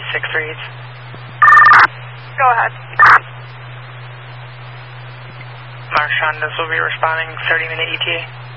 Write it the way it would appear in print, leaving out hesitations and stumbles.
6 reads. Go ahead. Marsh Hondas will be responding 30-minute ETA.